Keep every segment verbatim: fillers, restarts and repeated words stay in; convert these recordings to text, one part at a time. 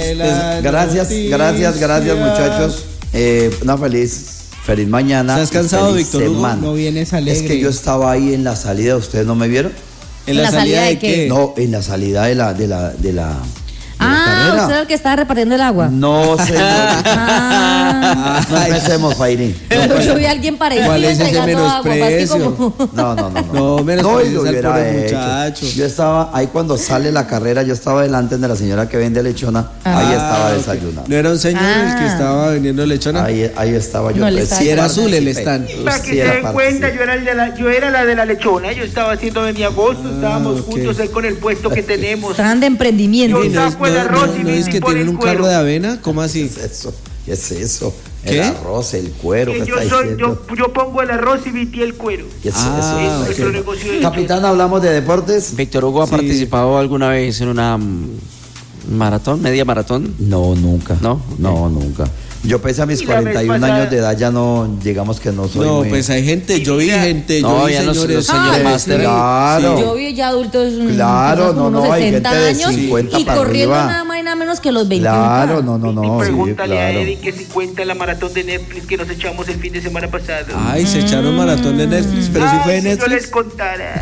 es, gracias, gracias, gracias muchachos. Eh, una feliz, feliz mañana. ¿Estás cansado, Víctor Hugo? No vienes alegre. Es que yo estaba ahí en la salida, ¿ustedes no me vieron? ¿En la, ¿La salida, salida de qué? qué? No, en la salida de la, de la, de la. Ah, ¿usted era el que estaba repartiendo el agua? No, señor. Ah, no empecemos, Fairín. Pero yo vi a alguien parecido entregando agua. Como... No, no, no. No, no menos no, lo hubiera muchacho. Yo estaba ahí cuando sale la carrera, yo estaba delante de la señora que vende lechona. Ah, ahí estaba okay. desayunando. ¿No era un señor ah. el que estaba vendiendo lechona? Ahí, ahí estaba yo. No, si era azul el stand. Para que se den cuenta, yo era, el de la, yo era la de la lechona. Yo estaba haciendo de mi agosto. Ah, estábamos okay. juntos ahí con el puesto que tenemos. Estaban de emprendimiento. Yo saco el arroz ¿No es que tienen un carro de avena? ¿Cómo así? ¿Qué es eso? ¿Qué es eso? ¿Qué? El arroz, el cuero. Que yo, soy, yo, yo pongo el arroz y Viti el cuero. ¿Qué es ah, eso? Okay. Negocio de Capitán, ¿hablamos de deportes? Víctor Hugo ha sí. participado alguna vez en una maratón, media maratón. No, nunca. ¿No? No, okay. nunca. Yo pese a mis cuarenta y un años de edad ya no, digamos que no soy No, muy... pues hay gente, yo vi gente, no, yo vi ya señores... Los, los señores máster. Claro. Sí. Yo vi ya adultos claro, no, no, hay gente de cincuenta y para corriendo arriba. nada más y nada menos que los veintiuno. Claro, no, no, no. Y pregúntale sí, claro. a Eddie que si cuenta la maratón de Netflix que nos echamos el fin de semana pasado. Ay, mm. se echaron maratón de Netflix, pero Ay, si fue de si Netflix. yo les contara.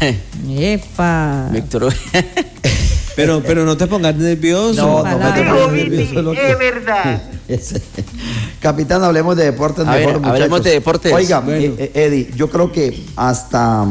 Epa. Víctor Hugo. Pero, pero no te pongas nervioso. No, no, no te pongas nervioso. Es verdad. Capitán, hablemos de deportes a mejor, ver, hablemos de deportes. Oiga, bueno. eh, Eddie, yo creo que hasta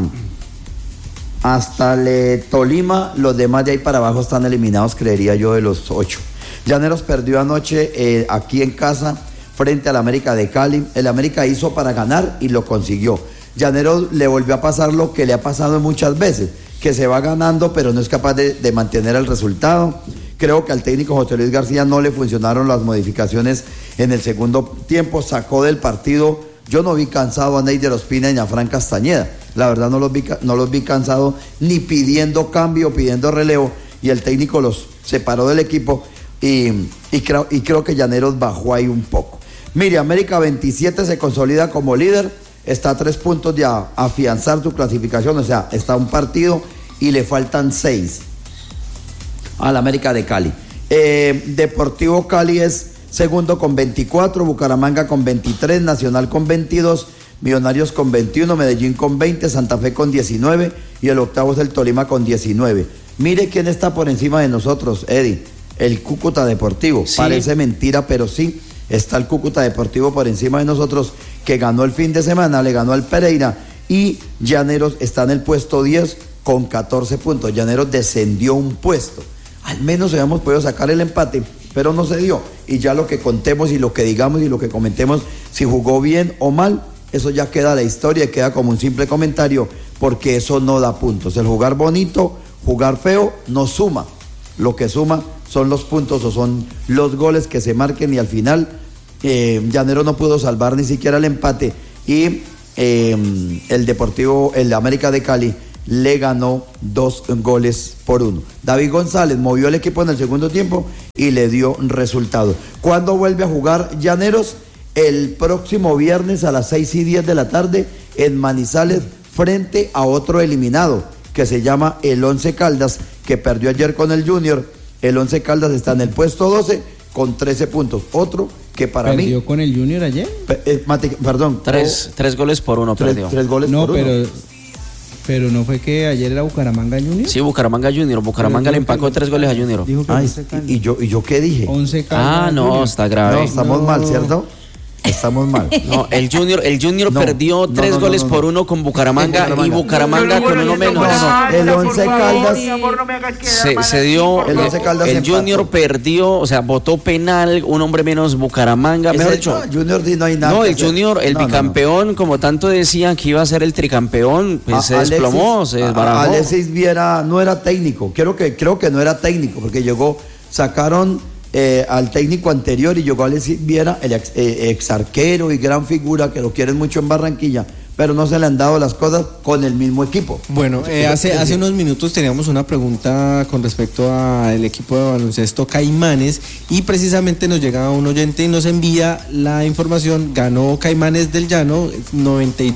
hasta le Tolima, los demás de ahí para abajo están eliminados, creería yo, de los ocho. Llaneros perdió anoche eh, aquí en casa frente al América de Cali. El América hizo para ganar y lo consiguió. Llaneros le volvió a pasar lo que le ha pasado muchas veces, que se va ganando pero no es capaz de, de mantener el resultado. Creo que al técnico José Luis García no le funcionaron las modificaciones en el segundo tiempo, sacó del partido. Yo no vi cansado a Neider Ospina y a Fran Castañeda, la verdad no los vi, no los vi cansados ni pidiendo cambio, pidiendo relevo, y el técnico los separó del equipo y, y, creo, y creo que Llaneros bajó ahí un poco. Mire, América veintisiete se consolida como líder, está a tres puntos de a, afianzar su clasificación, o sea, está un partido y le faltan seis al América de Cali. Eh, Deportivo Cali es segundo con veinticuatro, Bucaramanga con veintitrés, Nacional con veintidós, Millonarios con veintiuno, Medellín con veinte, Santa Fe con diecinueve y el octavo es el Tolima con diecinueve. Mire quién está por encima de nosotros, Eddie, el Cúcuta Deportivo. Sí. Parece mentira, pero sí, está el Cúcuta Deportivo por encima de nosotros, que ganó el fin de semana, le ganó al Pereira, y Llaneros está en el puesto diez con catorce puntos. Llaneros descendió un puesto. Al menos habíamos podido sacar el empate, pero no se dio. Y ya lo que contemos y lo que digamos y lo que comentemos, si jugó bien o mal, eso ya queda la historia y queda como un simple comentario, porque eso no da puntos. El jugar bonito, jugar feo, no suma. Lo que suma son los puntos o son los goles que se marquen, y al final eh, Llanero no pudo salvar ni siquiera el empate, y eh, el Deportivo, el América de Cali, le ganó dos goles por uno. David González movió el equipo en el segundo tiempo y le dio resultado. ¿Cuándo vuelve a jugar Llaneros? El próximo viernes a las seis y diez de la tarde en Manizales, frente a otro eliminado que se llama el Once Caldas, que perdió ayer con el Junior. El Once Caldas está en el puesto doce con trece puntos. Otro que para ¿Perdió mí... ¿Perdió con el Junior ayer? Pe eh, mate, perdón. Tres, oh, tres goles por uno tres, perdió. Tres goles no, por pero... uno. Pero no fue que ayer era Bucaramanga Junior. Sí, Bucaramanga Junior. Bucaramanga le empacó tres goles a Junior. Ay, y, y, yo, ¿Y yo qué dije? once ah, no, Junior. Está grave. No, estamos no. mal, ¿cierto? Estamos mal. No, el Junior, el Junior no, perdió tres no, no, goles no, no, no. por uno con Bucaramanga, Bucaramanga. y Bucaramanga no, con uno menos. No, no, el Once Caldas se, se dio. El, Once Caldas el Junior perdió, o sea, votó penal, un hombre menos Bucaramanga. Mejor dicho, no, Junior no hay nada. No, el Junior, el no, bicampeón, no, no. como tanto decían que iba a ser el tricampeón, pues a, se Alexis, desplomó, se desbarajó. Alexis Viera no era técnico, creo que, creo que no era técnico, porque llegó, sacaron. Eh, al técnico anterior y llegó Alexis Viera, el ex, eh, ex arquero y gran figura que lo quieren mucho en Barranquilla, pero no se le han dado las cosas con el mismo equipo. Bueno, eh, hace, hace unos minutos teníamos una pregunta con respecto al equipo de baloncesto Caimanes, y precisamente nos llega un oyente y nos envía la información. Ganó Caimanes del Llano noventa y dos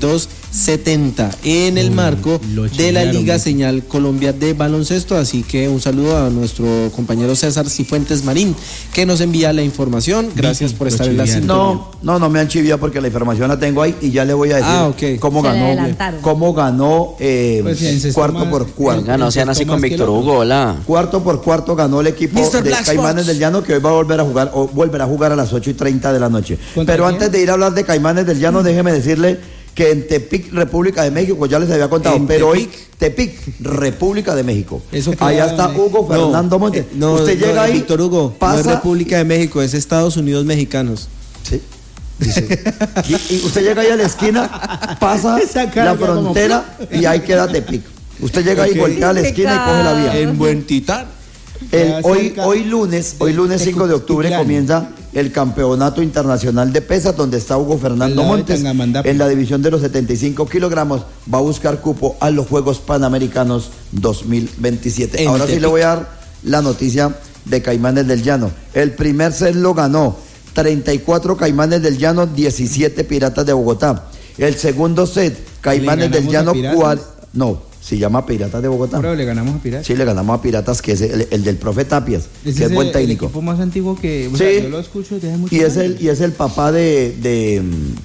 setenta en el marco de la Liga Señal Colombia de baloncesto. Así que un saludo a nuestro compañero César Cifuentes Marín, que nos envía la información. Gracias por estar en la sintonía. No, no, no me han chiviado porque la información la tengo ahí y ya le voy a decir ah, okay. cómo, ganó, cómo ganó eh, pues cuarto más, por cuarto. Venga, no sean así con Víctor Hugo, hola. Cuarto por cuarto ganó el equipo mister de Black Caimanes Sports del Llano, que hoy va a volver a jugar, o volverá a jugar a las ocho y treinta de la noche. Pero quién? Antes de ir a hablar de Caimanes del Llano, mm. déjeme decirle que en Tepic, República de México, ya les había contado, en pero Tepic. hoy Tepic, República de México. Eso allá está Hugo Fernando no, Montes. Eh, no, usted no, llega ahí, Víctor Hugo, pasa, no es República de México, es Estados Unidos Mexicanos. Sí. Dice, y, y usted llega ahí a la esquina, pasa la frontera como... y ahí queda Tepic. Usted llega okay. ahí, voltea a la esquina y coge la vía. En Buen Titán. El, hoy, hoy lunes, hoy lunes cinco de octubre comienza el campeonato internacional de pesas, donde está Hugo Fernando Montes en la división de los setenta y cinco kilogramos. Va a buscar cupo a los Juegos Panamericanos dos mil veintisiete. En Ahora Tepic. Sí le voy a dar la noticia de Caimanes del Llano. El primer set lo ganó treinta y cuatro Caimanes del Llano, diecisiete Piratas de Bogotá. El segundo set, Caimanes del Llano, cual, no. Se llama Piratas de Bogotá. Pero le ganamos a Piratas. Sí, le ganamos a Piratas, que es el, el del profe Tapias, que es, es buen técnico. El equipo más antiguo que o sí. sea, yo lo escucho desde hace mucho y es el Y es el papá de... De,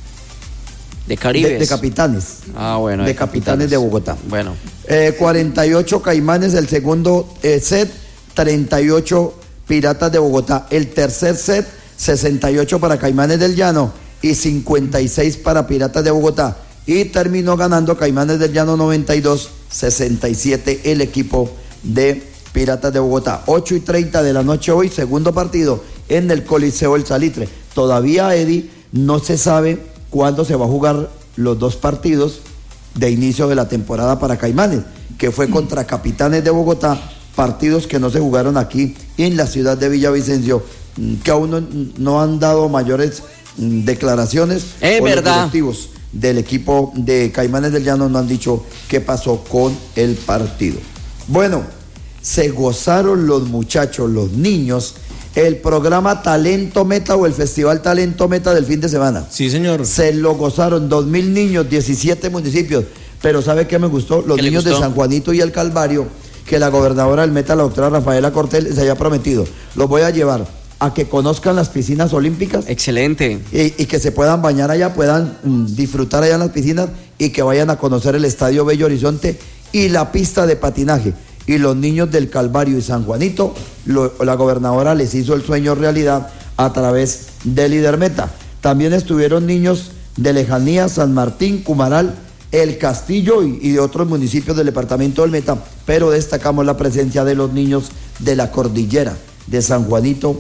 de Caribes. De, de Capitanes. Ah, bueno. De, de capitanes, capitanes de Bogotá. Bueno. Eh, cuarenta y ocho Caimanes el segundo eh, set, treinta y ocho Piratas de Bogotá. El tercer set, sesenta y ocho para Caimanes del Llano y cincuenta y seis para Piratas de Bogotá. Y terminó ganando Caimanes del Llano noventa y dos, sesenta y siete el equipo de Piratas de Bogotá. ocho y treinta de la noche hoy, segundo partido en el Coliseo El Salitre. Todavía, Eddie, no se sabe cuándo se va a jugar los dos partidos de inicio de la temporada para Caimanes, que fue contra Capitanes de Bogotá, partidos que no se jugaron aquí en la ciudad de Villavicencio, que aún no, no han dado mayores declaraciones. Es o verdad. Los directivos del equipo de Caimanes del Llano no han dicho qué pasó con el partido. Bueno, se gozaron los muchachos, los niños, el programa Talento Meta o el Festival Talento Meta del fin de semana. Sí, señor. Se lo gozaron, dos mil niños, diecisiete municipios. Pero ¿sabe qué me gustó? Los niños gustó? de San Juanito y el Calvario, que la gobernadora del Meta, la doctora Rafaela Cortés, les había prometido. Los voy a llevar a que conozcan las piscinas olímpicas. Excelente. Y, y que se puedan bañar allá, puedan mm, disfrutar allá en las piscinas y que vayan a conocer el Estadio Bello Horizonte y la pista de patinaje. Y los niños del Calvario y San Juanito, lo, la gobernadora les hizo el sueño realidad a través de Líder Meta. También estuvieron niños de Lejanía, San Martín, Cumaral, El Castillo y, y de otros municipios del departamento del Meta, pero destacamos la presencia de los niños de la cordillera de San Juanito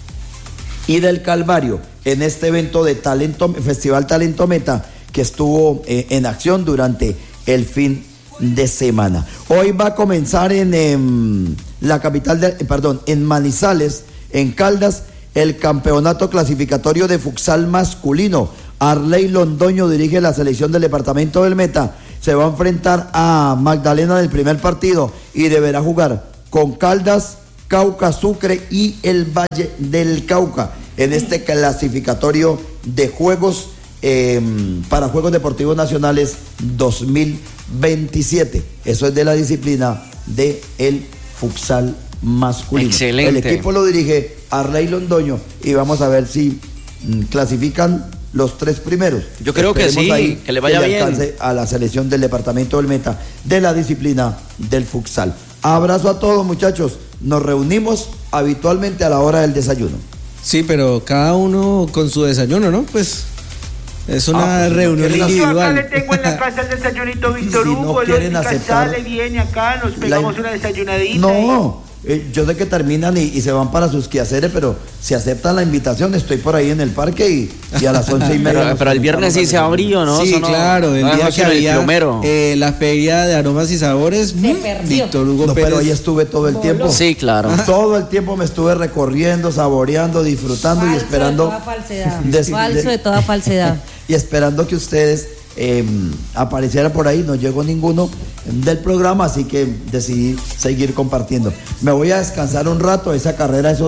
y del Calvario en este evento de Talento, Festival Talento Meta, que estuvo eh, en acción durante el fin de semana. Hoy va a comenzar en, en la capital, de, eh, perdón, en Manizales, en Caldas, el campeonato clasificatorio de futsal masculino. Arley Londoño dirige la selección del departamento del Meta. Se va a enfrentar a Magdalena del primer partido y deberá jugar con Caldas, Cauca, Sucre y el Valle del Cauca en este clasificatorio de juegos eh, para Juegos Deportivos Nacionales dos mil veintisiete. Eso es de la disciplina de el futsal masculino. Excelente. El equipo lo dirige Arley Londoño y vamos a ver si mm, clasifican los tres primeros. Yo creo Esperemos que sí, ahí, que le vaya que le alcance bien a la selección del departamento del Meta de la disciplina del futsal. Abrazo a todos, muchachos. Nos reunimos habitualmente a la hora del desayuno. Sí, pero cada uno con su desayuno, ¿no? Pues es una ah, pues reunión no individual. Yo acá le tengo en la casa el desayunito Víctor si Hugo, no el sale, viene acá, nos pegamos la... una desayunadita. No, eh, yo sé que terminan y, y se van para sus quehaceres, pero si aceptan la invitación, estoy por ahí en el parque y, y a las once y media. Pero, pero el viernes sí se abrió, ¿no? Sí, no, claro, el no, día no, que había eh, la feria de aromas y sabores, Víctor Hugo no, Pérez. Pero ahí estuve todo el tiempo. Sí, claro. Todo el tiempo me estuve recorriendo, saboreando, disfrutando falso y esperando. De toda falsedad. De, falso de, de toda falsedad. Y esperando que ustedes eh, aparecieran por ahí. No llegó ninguno del programa, así que decidí seguir compartiendo. Me voy a descansar un rato. Esa carrera, esos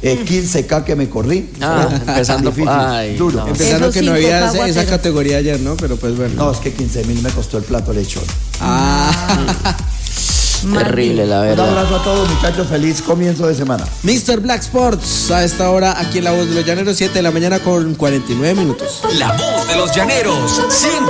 eh, quince K que me corrí. Ah, empezando difícil, ay, duro. no. Empezando Esos que no cinco había esa, caguateros. esa categoría ayer, ¿no? Pero pues bueno. No, es que quince mil me costó el plato lechón. Ah. Terrible, la Un verdad. abrazo a todos, muchachos. Feliz comienzo de semana. mister Black Sports, a esta hora aquí en La Voz de los Llaneros, siete de la mañana con cuarenta y nueve minutos. La Voz de los Llaneros, ciento